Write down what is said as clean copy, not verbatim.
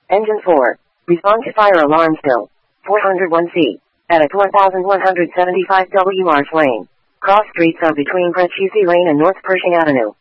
Engine 4. Respond to fire alarm still. 401C. At 1175 WR Lane. Cross streets are between Preciusi Lane and North Pershing Avenue.